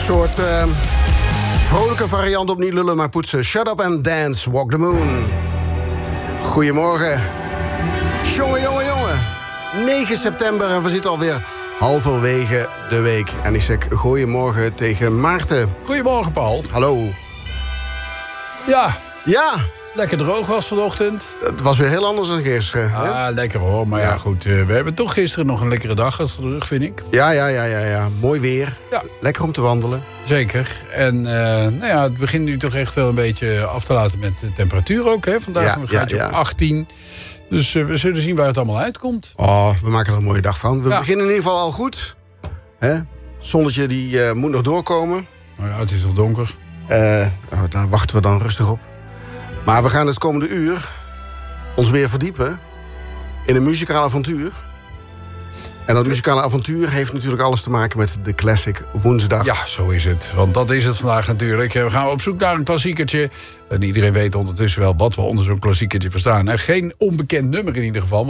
soort vrolijke variant op niet lullen, maar poetsen. Shut up and dance, walk the moon. Goedemorgen. Jongen. 9 september en we zitten alweer halverwege de week. En ik zeg goedemorgen tegen Maarten. Goedemorgen, Paul. Hallo. Ja. Lekker droog was vanochtend. Het was weer heel anders dan gisteren. Ah, lekker hoor. Maar ja, goed. We hebben toch gisteren nog een lekkere dag achter de rug, vind ik. Ja. Mooi weer. Ja. Lekker om te wandelen. Zeker. En het begint nu toch echt wel een beetje af te laten met de temperatuur ook. Hè? Vandaag gaat het op 18. Dus we zullen zien waar het allemaal uitkomt. Oh, we maken er een mooie dag van. We beginnen in ieder geval al goed. Hè? Zonnetje die moet nog doorkomen. Nou ja, het is nog donker. Daar wachten we dan rustig op. Maar we gaan het komende uur ons weer verdiepen in een muzikaal avontuur. En dat muzikale avontuur heeft natuurlijk alles te maken met de Classic Woensdag. Ja, zo is het. Want dat is het vandaag natuurlijk. We gaan op zoek naar een klassiekertje. En iedereen weet ondertussen wel wat we onder zo'n klassiekertje verstaan. Geen onbekend nummer in ieder geval.